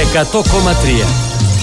100,3.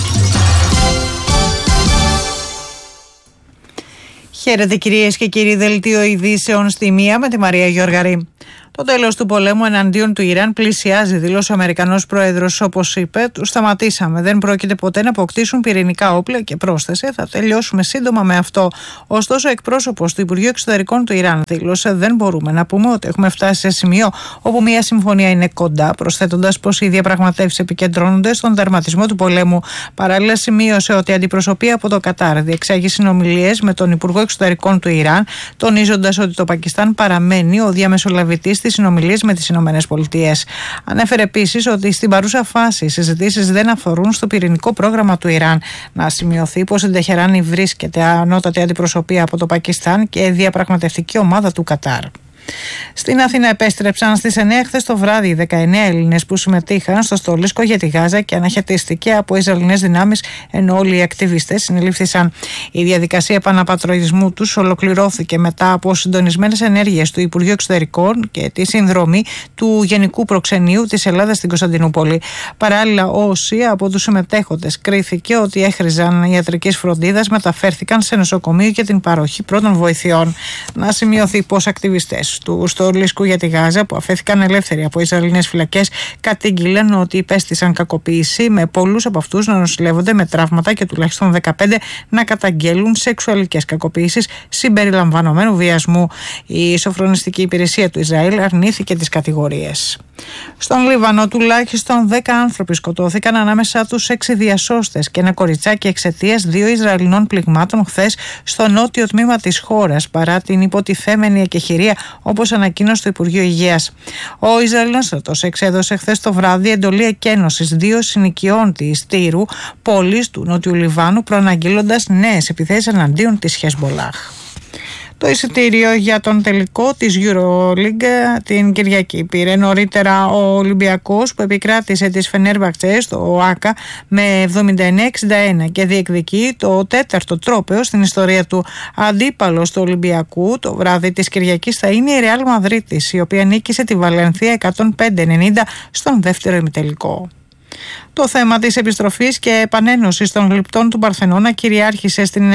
Χαίρετε κυρίες και κύριοι, δελτίο ειδήσεων στη μία με τη Μαρία Γιώργαρη. Το τέλος του πολέμου εναντίον του Ιράν πλησιάζει, δήλωσε ο Αμερικανός πρόεδρος. Όπως είπε, τους σταματήσαμε. Δεν πρόκειται ποτέ να αποκτήσουν πυρηνικά όπλα και πρόσθεσε, θα τελειώσουμε σύντομα με αυτό. Ωστόσο, ο εκπρόσωπος του Υπουργείου Εξωτερικών του Ιράν δήλωσε, δεν μπορούμε να πούμε ότι έχουμε φτάσει σε σημείο όπου μια συμφωνία είναι κοντά, προσθέτοντας πως οι διαπραγματεύσεις επικεντρώνονται στον τερματισμό του πολέμου. Παράλληλα, σημείωσε ότι η αντιπροσωπεία από το Κατάρ διεξάγει συνομιλίες με τον Υπουργό Εξωτερικών του Ιράν, τονίζοντας ότι το Πακιστάν παραμένει ο διαμεσολαβητής στις συνομιλίες με τις ΗΠΑ. Ανέφερε επίσης ότι στην παρούσα φάση οι συζητήσεις δεν αφορούν στο πυρηνικό πρόγραμμα του Ιράν. Να σημειωθεί πως στην Τεχεράνη βρίσκεται ανώτατη αντιπροσωπεία από το Πακιστάν και διαπραγματευτική ομάδα του Κατάρ. Στην Αθήνα επέστρεψαν στις 9 χθες το βράδυ οι 19 Έλληνες που συμμετείχαν στο στολίσκο για τη Γάζα και αναχαιτίστηκε από Ισραηλινές δυνάμεις, ενώ όλοι οι ακτιβιστές συνελήφθησαν. Η διαδικασία επαναπατρισμού τους ολοκληρώθηκε μετά από συντονισμένες ενέργειες του Υπουργείου Εξωτερικών και τη συνδρομή του Γενικού Προξενείου της Ελλάδας στην Κωνσταντινούπολη. Παράλληλα, όσοι από τους συμμετέχοντες κρίθηκε ότι έχριζαν ιατρικής φροντίδας μεταφέρθηκαν σε νοσοκομείο για την παροχή πρώτων βοηθειών. Να σημειωθεί πως ακτιβιστές του στολίσκου για τη Γάζα που αφέθηκαν ελεύθεροι από Ισραηλινές φυλακές κατήγγειλαν ότι υπέστησαν κακοποίηση, με πολλούς από αυτούς να νοσηλεύονται με τραύματα και τουλάχιστον 15 να καταγγέλουν σεξουαλικές κακοποίησεις συμπεριλαμβανομένου βιασμού. Η σοφρονιστική υπηρεσία του Ισραήλ αρνήθηκε τις κατηγορίες. Στον Λίβανο τουλάχιστον 10 άνθρωποι σκοτώθηκαν, ανάμεσα τους 6 διασώστες και ένα κοριτσάκι εξαιτίας 2 Ισραηλινών πληγμάτων χθες στο νότιο τμήμα της χώρας, παρά την υποτιθέμενη εκεχηρία, όπως ανακοίνωσε το Υπουργείο Υγείας. Ο Ισραηλινός στρατός εξέδωσε χθες το βράδυ εντολή εκένωσης 2 συνοικιών της Τύρου, πόλης του Νότιου Λιβάνου, προαναγγείλοντας νέες επιθέσεις εναντίον της Χεσμολάχ. Το εισιτήριο για τον τελικό της EuroLeague την Κυριακή πήρε νωρίτερα ο Ολυμπιακός, που επικράτησε της Φενέρμπαχτσε στο ΟΑΚΑ με 79-61 και διεκδικεί το 4ο τρόπαιο στην ιστορία του. Αντίπαλος του Ολυμπιακού το βράδυ της Κυριακής θα είναι η Ρεάλ Μαδρίτης, η οποία νίκησε τη Βαλενθία 105-90 στον δεύτερο ημιτελικό. Το θέμα της επιστροφής και επανένωσης των γλυπτών του Παρθενώνα κυριάρχησε στην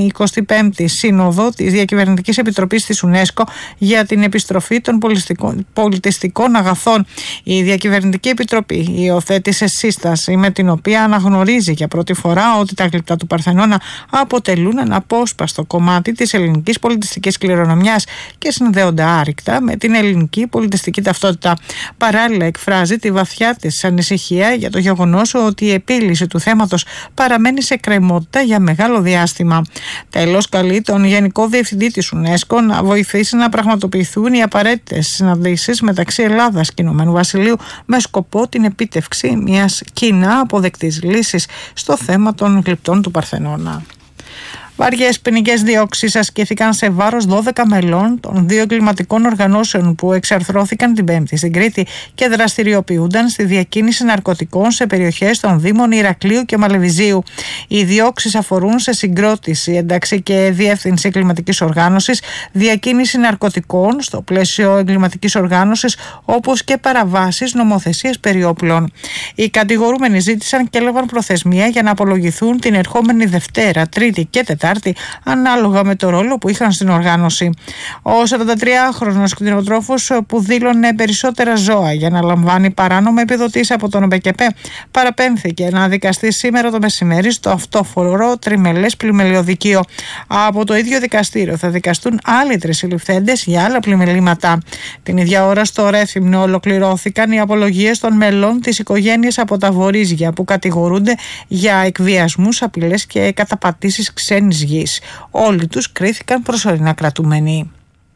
25η Σύνοδο της Διακυβερνητικής Επιτροπής της UNESCO για την επιστροφή των πολιτιστικών αγαθών. Η Διακυβερνητική Επιτροπή υιοθέτησε σύσταση με την οποία αναγνωρίζει για πρώτη φορά ότι τα γλυπτά του Παρθενώνα αποτελούν ένα απόσπαστο κομμάτι της ελληνικής πολιτιστικής κληρονομιάς και συνδέονται άρρηκτα με την ελληνική πολιτιστική ταυτότητα. Παράλληλα, εκφράζει τη βαθιά της ανησυχία για το γεγονός ότι η επίλυση του θέματος παραμένει σε κρεμότητα για μεγάλο διάστημα. Τέλος, καλεί τον Γενικό Διευθυντή της UNESCO να βοηθήσει να πραγματοποιηθούν οι απαραίτητες συναντήσεις μεταξύ Ελλάδας και Ηνωμένου Βασιλείου με σκοπό την επίτευξη μιας κοινά αποδεκτής λύσης στο θέμα των γλυπτών του Παρθενώνα. Βαριές ποινικές διώξεις ασκήθηκαν σε βάρος 12 μελών των 2 εγκληματικών οργανώσεων που εξαρθρώθηκαν την Πέμπτη στην Κρήτη και δραστηριοποιούνταν στη διακίνηση ναρκωτικών σε περιοχές των Δήμων Ηρακλείου και Μαλεβιζίου. Οι διώξεις αφορούν σε συγκρότηση, ένταξη και διεύθυνση εγκληματικής οργάνωσης, διακίνηση ναρκωτικών στο πλαίσιο εγκληματικής οργάνωσης, όπως και παραβάσεις νομοθεσίας περί όπλων. Οι κατηγορούμενοι ζήτησαν και έλαβαν προθεσμία για να απολογηθούν την ερχόμενη Δευτέρα, Τρίτη και Τετάρτη, ανάλογα με το ρόλο που είχαν στην οργάνωση. Ο 43χρονος κτηνοτρόφος, που δήλωνε περισσότερα ζώα για να λαμβάνει παράνομα επιδοτήσεις από τον ΟΠΕΚΕΠΕ, παραπέμφθηκε να δικαστεί σήμερα το μεσημέρι στο αυτόφορο τριμελές πλημελιωδικείο. Από το ίδιο δικαστήριο θα δικαστούν άλλοι 3 συλληφθέντες για άλλα πλημελήματα. Την ίδια ώρα στο Ρέθυμνο ολοκληρώθηκαν οι απολογίες των μελών της οικογένειας από τα Βορίζια, που κατηγορούνται για εκβιασμούς, απειλές και καταπατήσεις ξένης γης. Όλοι τους κρίθηκαν προσωρινά κρατούμενοι.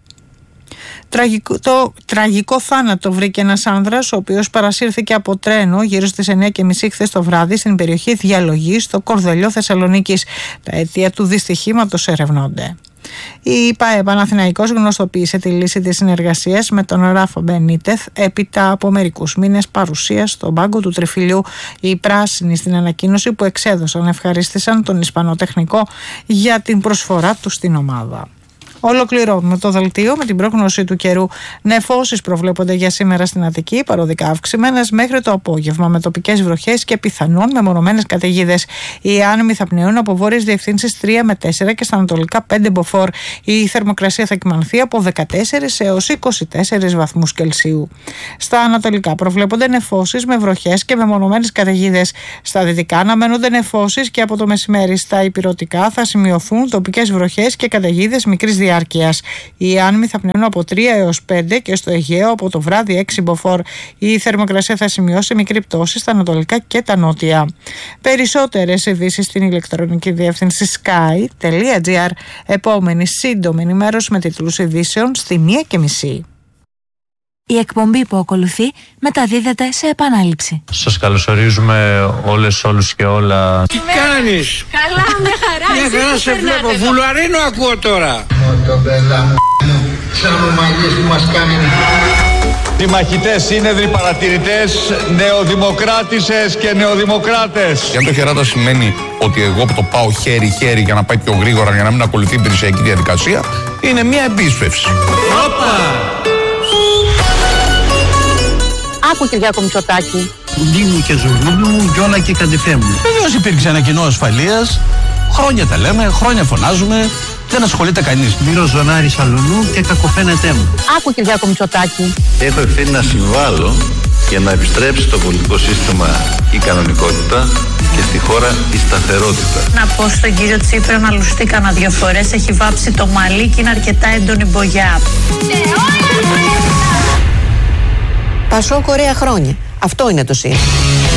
Τραγικό θάνατο βρήκε ένας άνδρας, ο οποίος παρασύρθηκε από τρένο γύρω στις 9:30 χθες το βράδυ στην περιοχή Διαλογής στο Κορδελιό Θεσσαλονίκης. Τα αιτία του δυστυχήματος ερευνώνται. Η ΠΑΕ Παναθηναϊκός γνωστοποίησε τη λύση της συνεργασίας με τον Ράφα Μπενίτεθ έπειτα από μερικούς μήνες παρουσίας στον πάγκο του Τριφυλιού. Οι πράσινοι στην ανακοίνωση που εξέδωσαν ευχαρίστησαν τον Ισπανό τεχνικό για την προσφορά του στην ομάδα. Ολοκληρώνουμε το δελτίο με την πρόγνωση του καιρού. Νεφώσεις προβλέπονται για σήμερα στην Αττική, παροδικά αυξημένες μέχρι το απόγευμα, με τοπικές βροχές και πιθανόν μεμονωμένες καταιγίδες. Οι άνεμοι θα πνέουν από βόρειες διευθύνσεις 3 με 4 και στα ανατολικά 5 μποφόρ. Η θερμοκρασία θα κυμανθεί από 14 έως 24 βαθμούς Κελσίου. Στα ανατολικά προβλέπονται νεφώσεις με βροχές και μεμονωμένες καταιγίδες. Στα δυτικά αναμένονται νεφώσεις και από το μεσημέρι. Στα ηπειρωτικά θα σημειωθούν τοπικές βροχές και καταιγίδες μικρής διάρκειας. Οι άνεμοι θα πνέουν από 3 έως 5 και στο Αιγαίο από το βράδυ 6 μποφόρ. Η θερμοκρασία θα σημειώσει μικρή πτώση στα ανατολικά και τα νότια. Περισσότερες ειδήσεις στην ηλεκτρονική διεύθυνση sky.gr. Επόμενη σύντομη ενημέρωση με τίτλους ειδήσεων στη 1:30. Η εκπομπή που ακολουθεί μεταδίδεται σε επανάληψη. Σας καλωσορίζουμε όλους και όλα. Τι κάνεις? Καλά, με χαρά. Μια χαρά σε βλέπω. Βουλαρίνο ακούω τώρα. Σαν ομαλίες που μας κάνουν. Οι μαχητές σύνεδροι, παρατηρητές, νεοδημοκράτησες και νεοδημοκράτες. Για το χεράτα σημαίνει ότι εγώ που το πάω χέρι-χέρι για να πάει πιο γρήγορα, για να μην ακολουθεί η υπηρεσιακή διαδικασία, είναι μια επίσπευση. Άκου, Κυριάκο Μητσοτάκη. Κουντί μου και ζουρνούλι μου, γιώνα και καντεφέ μου. Βεβαίως υπήρξε ένα κοινό ασφαλείας. Χρόνια τα λέμε, χρόνια φωνάζουμε. Δεν ασχολείται κανείς. Μύρο ζωνάρι σαλονού και κακοφαίνεται μου. Άκου, Κυριάκο Μητσοτάκη. Έχω ευθύνη να συμβάλλω για να επιστρέψει στο πολιτικό σύστημα η κανονικότητα και στη χώρα η σταθερότητα. Να πω στον κύριο Τσίπρα να λουστεί κανένα 2 φορές. Έχει βάψει το μαλλί και είναι αρκετά έντονη μπογιά. Πασόκ ωραία χρόνια. Αυτό είναι το σύνθημα.